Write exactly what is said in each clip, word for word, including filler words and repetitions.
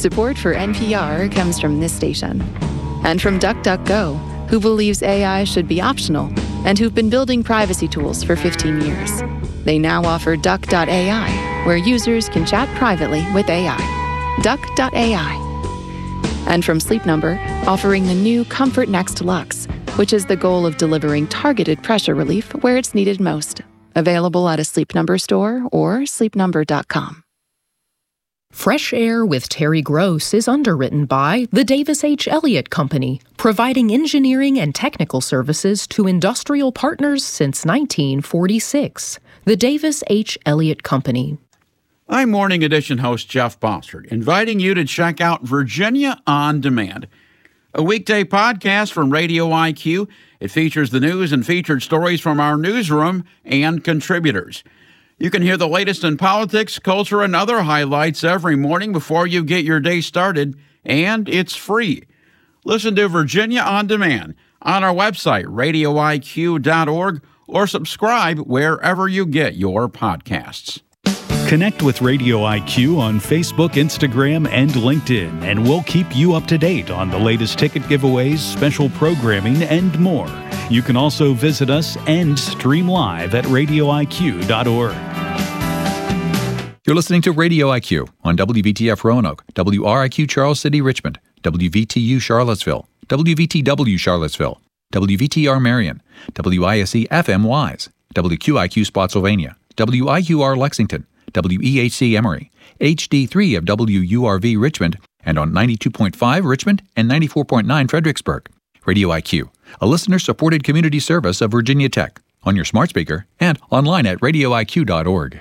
Support for N P R comes from this station. And from DuckDuckGo, who believes A I should be optional and who've been building privacy tools for fifteen years. They now offer Duck dot A I, where users can chat privately with A I. Duck dot A I. And from Sleep Number, offering the new Comfort Next Luxe, which is the goal of delivering targeted pressure relief where it's needed most. Available at a Sleep Number store or sleep number dot com. Fresh Air with Terry Gross is underwritten by the Davis H. Elliott Company, providing engineering and technical services to industrial partners since nineteen forty-six. The Davis H. Elliott Company. I'm Morning Edition host Jeff Bossert, inviting you to check out Virginia On Demand, a weekday podcast from Radio I Q. It features the news and featured stories from our newsroom and contributors. You can hear the latest in politics, culture, and other highlights every morning before you get your day started, and it's free. Listen to Virginia On Demand on our website, radio I Q dot org, or subscribe wherever you get your podcasts. Connect with Radio I Q on Facebook, Instagram, and LinkedIn, and we'll keep you up to date on the latest ticket giveaways, special programming, and more. You can also visit us and stream live at radio I Q dot org. You're listening to Radio I Q on W V T F Roanoke, W R I Q Charles City, Richmond, W V T U Charlottesville, W V T W Charlottesville, W V T R Marion, W I S E F M Wise, W Q I Q Spotsylvania, W I U R Lexington, W E H C Emory, H D three of W U R V Richmond, and on ninety-two point five Richmond and ninety-four point nine Fredericksburg. Radio I Q, a listener-supported community service of Virginia Tech, on your smart speaker and online at radio I Q dot org.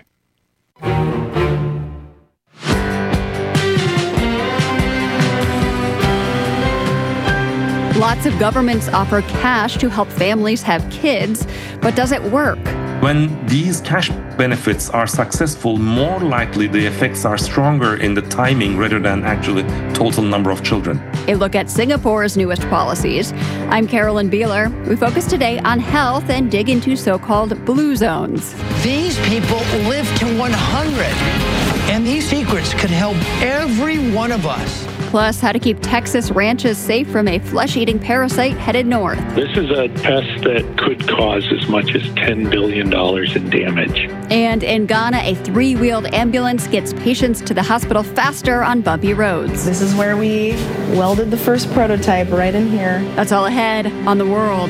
Lots of governments offer cash to help families have kids, but does it work? When these cash benefits are successful, more likely the effects are stronger in the timing rather than actually total number of children. A look at Singapore's newest policies. I'm Carolyn Beeler. We focus today on health and dig into so-called blue zones. These people live to one hundred, and these secrets could help every one of us. Plus, how to keep Texas ranches safe from a flesh-eating parasite headed north. This is a pest that could cause as much as ten billion dollars in damage. And in Ghana, a three-wheeled ambulance gets patients to the hospital faster on bumpy roads. This is where we welded the first prototype, right in here. That's all ahead on The World.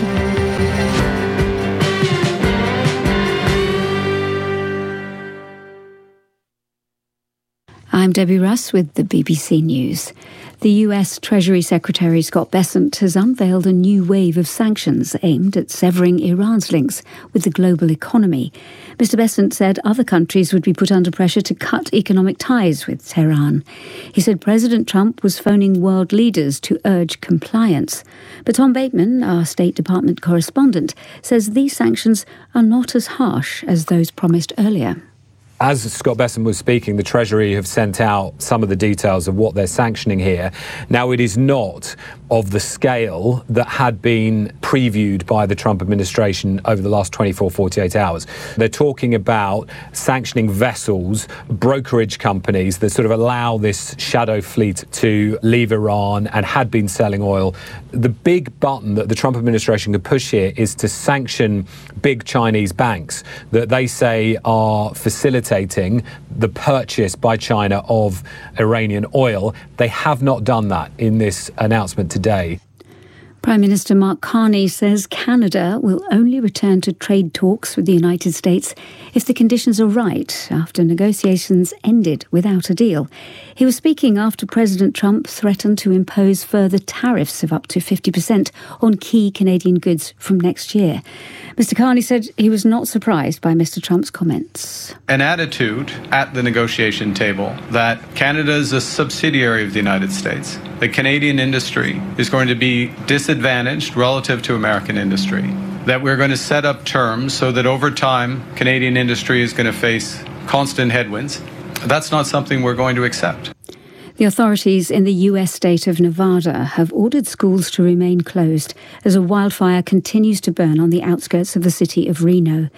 I'm Debbie Russ with the B B C News. The U S Treasury Secretary Scott Bessent has unveiled a new wave of sanctions aimed at severing Iran's links with the global economy. Mister Bessent said other countries would be put under pressure to cut economic ties with Tehran. He said President Trump was phoning world leaders to urge compliance. But Tom Bateman, our State Department correspondent, says these sanctions are not as harsh as those promised earlier. As Scott Bessent was speaking, the Treasury have sent out some of the details of what they're sanctioning here. Now, it is not of the scale that had been previewed by the Trump administration over the last twenty-four, forty-eight hours. They're talking about sanctioning vessels, brokerage companies that sort of allow this shadow fleet to leave Iran and had been selling oil. The big button that the Trump administration could push here is to sanction big Chinese banks that they say are facilitating the purchase by China of Iranian oil. They have not done that in this announcement today. Prime Minister Mark Carney says Canada will only return to trade talks with the United States if the conditions are right after negotiations ended without a deal. He was speaking after President Trump threatened to impose further tariffs of up to fifty percent on key Canadian goods from next year. Mister Carney said he was not surprised by Mister Trump's comments. An attitude at the negotiation table that Canada is a subsidiary of the United States. The Canadian industry is going to be disadvantaged relative to American industry. That we're going to set up terms so that over time, Canadian industry is going to face constant headwinds. That's not something we're going to accept. The authorities in the U S state of Nevada have ordered schools to remain closed as a wildfire continues to burn on the outskirts of the city of Reno.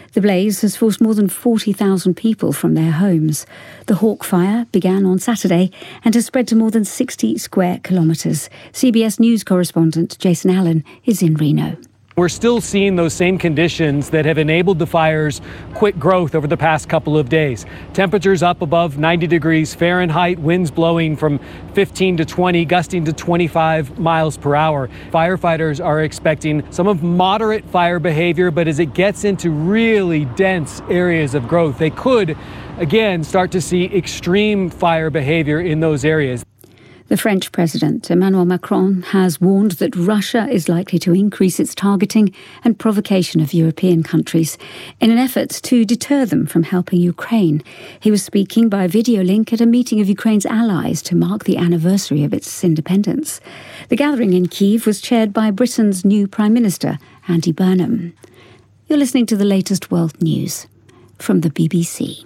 The blaze has forced more than forty thousand people from their homes. The Hawk Fire began on Saturday and has spread to more than sixty square kilometres. C B S News correspondent Jason Allen is in Reno. We're still seeing those same conditions that have enabled the fire's quick growth over the past couple of days. Temperatures up above ninety degrees Fahrenheit, winds blowing from fifteen to twenty, gusting to twenty-five miles per hour. Firefighters are expecting some of moderate fire behavior, but as it gets into really dense areas of growth, they could, again, start to see extreme fire behavior in those areas. The French President, Emmanuel Macron, has warned that Russia is likely to increase its targeting and provocation of European countries in an effort to deter them from helping Ukraine. He was speaking by video link at a meeting of Ukraine's allies to mark the anniversary of its independence. The gathering in Kyiv was chaired by Britain's new Prime Minister, Andy Burnham. You're listening to the latest world news from the B B C.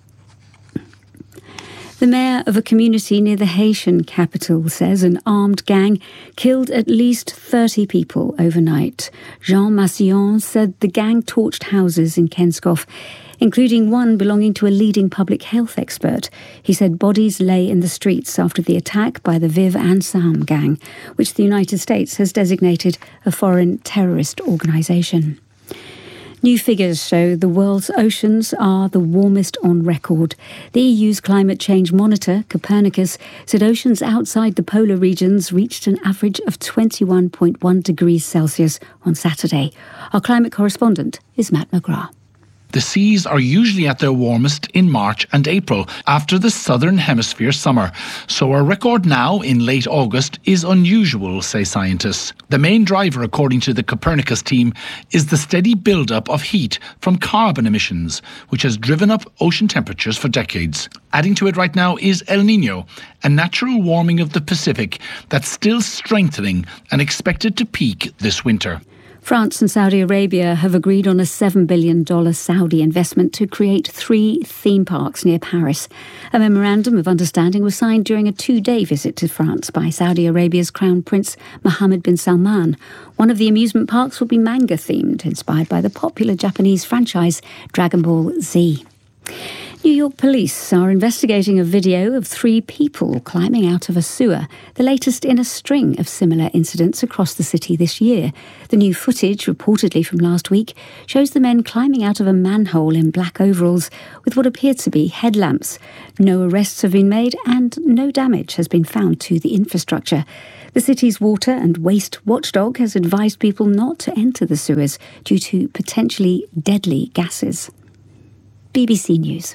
The mayor of a community near the Haitian capital says an armed gang killed at least thirty people overnight. Jean Massillon said the gang torched houses in Kenskoff, including one belonging to a leading public health expert. He said bodies lay in the streets after the attack by the Viv Ansam gang, which the United States has designated a foreign terrorist organisation. New figures show the world's oceans are the warmest on record. The E U's climate change monitor, Copernicus, said oceans outside the polar regions reached an average of twenty-one point one degrees Celsius on Saturday. Our climate correspondent is Matt McGrath. The seas are usually at their warmest in March and April, after the southern hemisphere summer. So a record now in late August is unusual, say scientists. The main driver, according to the Copernicus team, is the steady build-up of heat from carbon emissions, which has driven up ocean temperatures for decades. Adding to it right now is El Niño, a natural warming of the Pacific that's still strengthening and expected to peak this winter. France and Saudi Arabia have agreed on a seven billion dollars Saudi investment to create three theme parks near Paris. A memorandum of understanding was signed during a two-day visit to France by Saudi Arabia's Crown Prince Mohammed bin Salman. One of the amusement parks will be manga-themed, inspired by the popular Japanese franchise Dragon Ball Z. New York police are investigating a video of three people climbing out of a sewer, the latest in a string of similar incidents across the city this year. The new footage, reportedly from last week, shows the men climbing out of a manhole in black overalls with what appear to be headlamps. No arrests have been made and no damage has been found to the infrastructure. The city's water and waste watchdog has advised people not to enter the sewers due to potentially deadly gases. B B C News.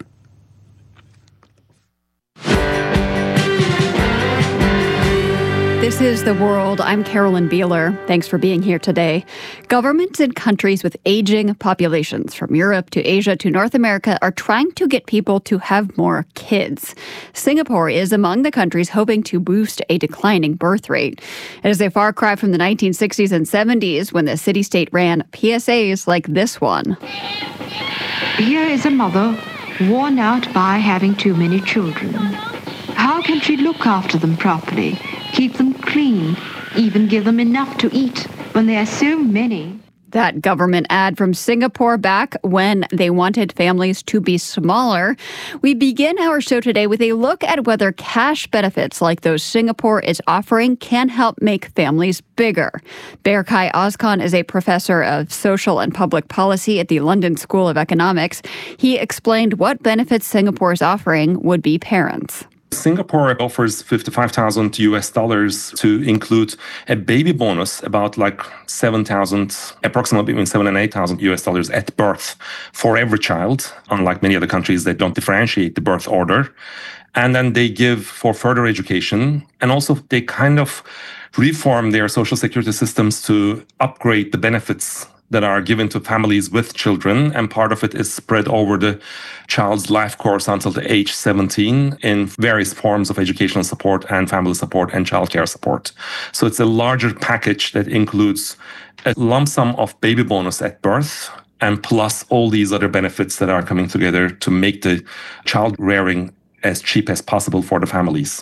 This is The World. I'm Carolyn Beeler. Thanks for being here today. Governments in countries with aging populations, from Europe to Asia to North America, are trying to get people to have more kids. Singapore is among the countries hoping to boost a declining birth rate. It is a far cry from the nineteen sixties and seventies when the city-state ran P S As like this one. Here is a mother worn out by having too many children. How can she look after them properly, keep them clean, even give them enough to eat when there are so many? That government ad from Singapore back when they wanted families to be smaller. We begin our show today with a look at whether cash benefits like those Singapore is offering can help make families bigger. Berkay Ozkan is a professor of social and public policy at the London School of Economics. He explained what benefits Singapore is offering would-be parents. Singapore offers fifty-five thousand U S dollars to include a baby bonus, about like seven thousand, approximately between seven and eight thousand U S dollars at birth for every child. Unlike many other countries, they don't differentiate the birth order. And then they give for further education, and also they kind of reform their social security systems to upgrade the benefits that are given to families with children, and part of it is spread over the child's life course until the age seventeen in various forms of educational support and family support and childcare support. So it's a larger package that includes a lump sum of baby bonus at birth, and plus all these other benefits that are coming together to make the child rearing as cheap as possible for the families.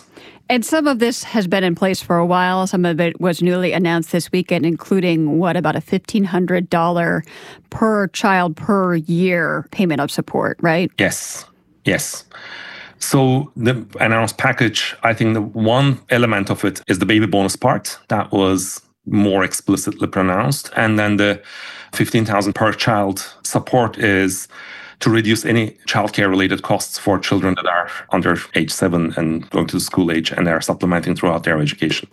And some of this has been in place for a while. Some of it was newly announced this weekend, including, what, about a fifteen hundred dollars per child per year payment of support, right? Yes, yes. So the announced package, I think the one element of it is the baby bonus part that was more explicitly pronounced. And then the fifteen thousand dollars per child support is to reduce any childcare related costs for children that are under age seven and going to the school age and are supplementing throughout their education.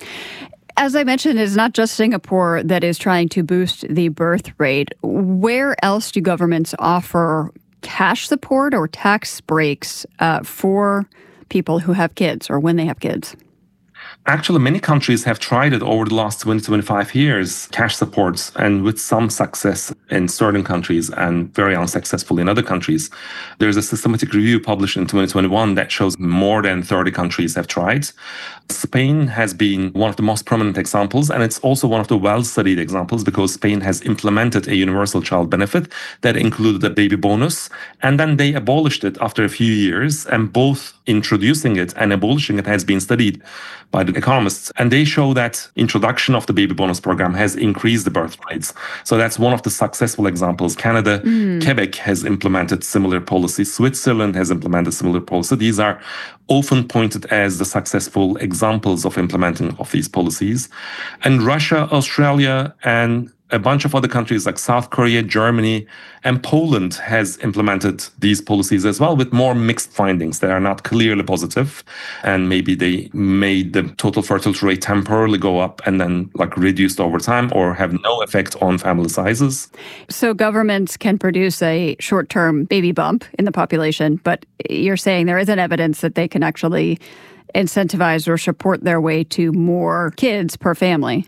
As I mentioned, it's not just Singapore that is trying to boost the birth rate. Where else do governments offer cash support or tax breaks uh, for people who have kids or when they have kids? Actually, many countries have tried it over the last twenty to twenty-five years, cash supports, and with some success in certain countries and very unsuccessful in other countries. There's a systematic review published in twenty twenty-one that shows more than thirty countries have tried. Spain has been one of the most prominent examples, and it's also one of the well-studied examples because Spain has implemented a universal child benefit that included a baby bonus, and then they abolished it after a few years, and both introducing it and abolishing it has been studied by the economists, and they show that introduction of the baby bonus program has increased the birth rates. So that's one of the successful examples. Canada, mm. Quebec has implemented similar policies. Switzerland has implemented similar policies. These are often pointed as the successful examples of implementing of these policies. And Russia, Australia, and a bunch of other countries like South Korea, Germany, and Poland has implemented these policies as well with more mixed findings that are not clearly positive. And maybe they made the total fertility rate temporarily go up and then like reduced over time or have no effect on family sizes. So governments can produce a short-term baby bump in the population, but you're saying there isn't evidence that they can actually incentivize or support their way to more kids per family.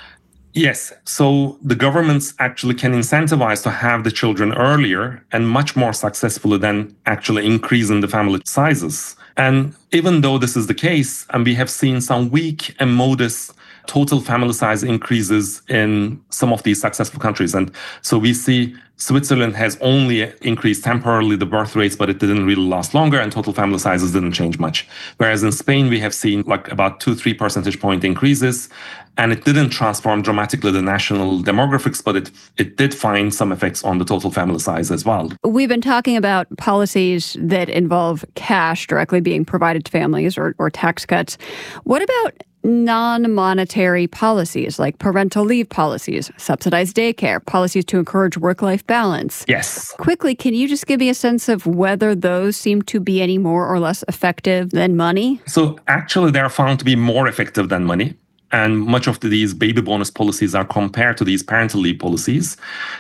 Yes. So the governments actually can incentivize to have the children earlier and much more successfully than actually increasing the family sizes. And even though this is the case, and we have seen some weak and modest total family size increases in some of these successful countries. And so we see Switzerland has only increased temporarily the birth rates, but it didn't really last longer and total family sizes didn't change much. Whereas in Spain, we have seen like about two, three percentage point increases, and it didn't transform dramatically the national demographics, but it, it did find some effects on the total family size as well. We've been talking about policies that involve cash directly being provided to families or, or tax cuts. What about non-monetary policies like parental leave policies, subsidized daycare, policies to encourage work-life balance? Yes. Quickly, can you just give me a sense of whether those seem to be any more or less effective than money? So actually, they're found to be more effective than money. And much of these baby bonus policies are compared to these parental leave policies.